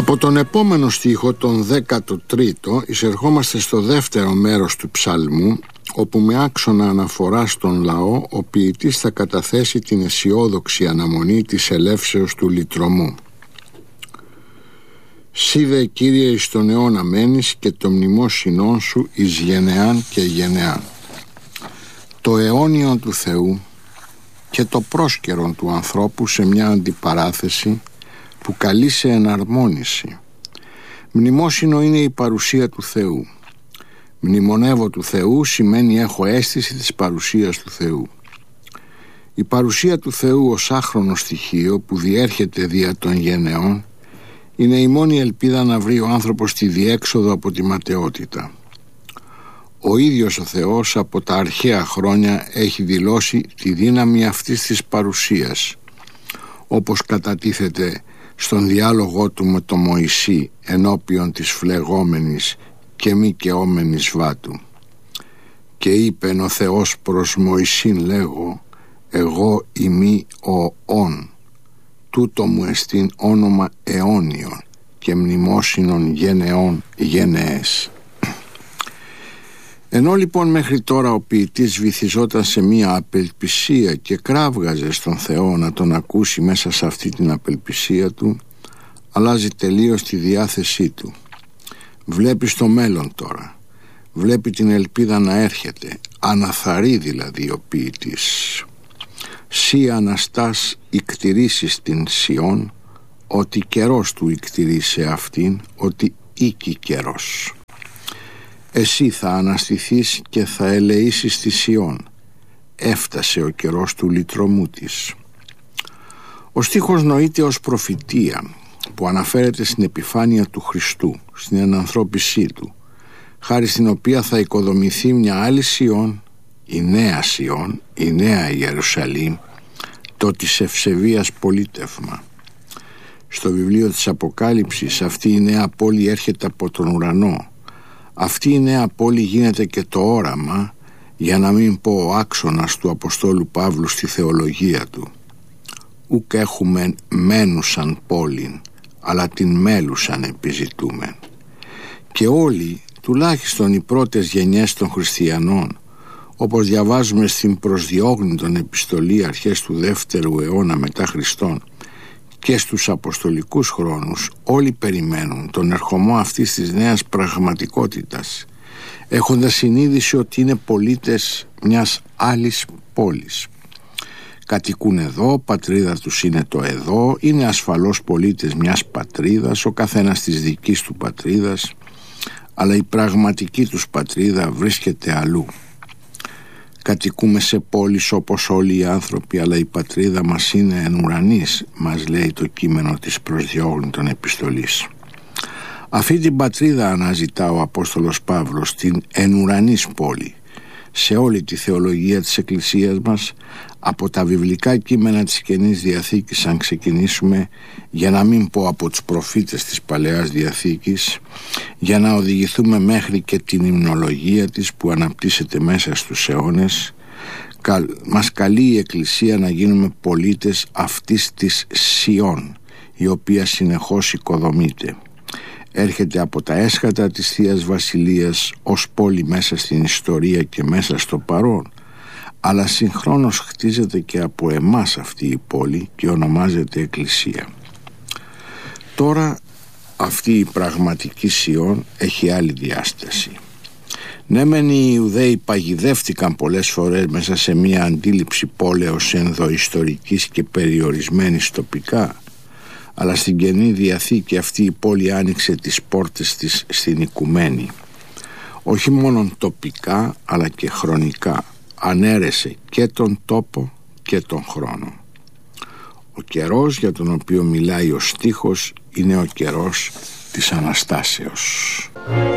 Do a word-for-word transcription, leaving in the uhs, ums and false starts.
Από τον επόμενο στίχο, τον δέκατο τρίτο, εισερχόμαστε στο δεύτερο μέρος του ψαλμού, όπου με άξονα αναφορά στον λαό ο ποιητής θα καταθέσει την αισιόδοξη αναμονή της ελεύσεως του λυτρωμού. «Σύ δε, Κύριε, εις τον αιώνα μένεις και το μνημόσυνόν σου εις γενεάν και γενεάν». Το αιώνιο του Θεού και το πρόσκαιρον του ανθρώπου σε μια αντιπαράθεση που καλεί σε εναρμόνιση. Μνημόσυνο είναι η παρουσία του Θεού. Μνημονεύω του Θεού σημαίνει έχω αίσθηση της παρουσίας του Θεού. Η παρουσία του Θεού ως άχρονο στοιχείο που διέρχεται δια των γενεών είναι η μόνη ελπίδα να βρει ο άνθρωπος τη διέξοδο από τη ματαιότητα. Ο ίδιος ο Θεός από τα αρχαία χρόνια έχει δηλώσει τη δύναμη αυτής της παρουσίας, όπως κατατίθεται στον διάλογό του με τον Μωυσή ενώπιον της φλεγόμενης και μη καιόμενης βάτου. Και είπεν ο Θεός προς Μωυσήν λέγω, εγώ ημί ο ον, τούτο μου εστίν όνομα αιώνιον και μνημόσυνον γενεών γενεές. Ενώ λοιπόν μέχρι τώρα ο ποιητής βυθιζόταν σε μία απελπισία και κράβγαζε στον Θεό να τον ακούσει μέσα σε αυτή την απελπισία του, αλλάζει τελείως τη διάθεσή του. Βλέπει στο μέλλον τώρα, βλέπει την ελπίδα να έρχεται, αναθαρεί δηλαδή ο ποιητής. «Σύ Αναστάς ικτηρίσεις την Σιών, ότι καιρός του ικτηρίσε αυτήν, ότι οίκη καιρός. Εσύ θα αναστηθείς και θα ελεήσεις τη Σιών. Έφτασε ο καιρός του λυτρωμού της». Ο στίχος νοείται ως προφητεία που αναφέρεται στην επιφάνεια του Χριστού, στην ενανθρώπισή του, χάρη στην οποία θα οικοδομηθεί μια άλλη Σιών, η νέα Σιών, η νέα Ιερουσαλήμ, το της ευσεβίας πολίτευμα. Στο βιβλίο της Αποκάλυψης αυτή η νέα πόλη έρχεται από τον ουρανό. Αυτή η νέα πόλη γίνεται και το όραμα, για να μην πω ο άξονας του Αποστόλου Παύλου στη θεολογία του. «Ουκ έχουμε μένουσαν πόλην, αλλά την μέλουσαν επιζητούμεν». Και όλοι, τουλάχιστον οι πρώτες γενιές των χριστιανών, όπως διαβάζουμε στην προσδιόγνητον επιστολή αρχές του δεύτερου αιώνα μετά Χριστόν και στους αποστολικούς χρόνους, όλοι περιμένουν τον ερχομό αυτής της νέας πραγματικότητας, έχοντας συνείδηση ότι είναι πολίτες μιας άλλης πόλης. Κατοικούν εδώ, πατρίδα τους είναι το εδώ, είναι ασφαλώς πολίτες μιας πατρίδας, ο καθένας της δικής του πατρίδας, αλλά η πραγματική τους πατρίδα βρίσκεται αλλού. Κατοικούμε σε πόλεις όπως όλοι οι άνθρωποι, αλλά η πατρίδα μας είναι εν ουρανής, μας λέει το κείμενο της προσδιόγνητον επιστολής. Αυτή την πατρίδα αναζητά ο Απόστολος Παύλος, την εν ουρανής πόλη, σε όλη τη θεολογία της Εκκλησίας μας, από τα βιβλικά κείμενα της Καινής Διαθήκης, αν ξεκινήσουμε, για να μην πω από τους προφήτες της Παλαιάς Διαθήκης, για να οδηγηθούμε μέχρι και την υμνολογία της που αναπτύσσεται μέσα στους αιώνες, μας καλεί η Εκκλησία να γίνουμε πολίτες αυτής της Σιών, η οποία συνεχώς οικοδομείται. Έρχεται από τα έσχατα της Θείας Βασιλείας ως πόλη μέσα στην ιστορία και μέσα στο παρόν, αλλά συγχρόνως χτίζεται και από εμάς αυτή η πόλη και ονομάζεται Εκκλησία. Τώρα αυτή η πραγματική Σιών έχει άλλη διάσταση. Ναι μεν οι Ιουδαίοι παγιδεύτηκαν πολλές φορές μέσα σε μια αντίληψη πόλεως ενδοϊστορικής και περιορισμένης τοπικά, αλλά στην Καινή Διαθήκη αυτή η πόλη άνοιξε τις πόρτες της στην οικουμένη. Όχι μόνο τοπικά αλλά και χρονικά, ανέρεσε και τον τόπο και τον χρόνο. Ο καιρός για τον οποίο μιλάει ο στίχος είναι ο καιρός της Αναστάσεως.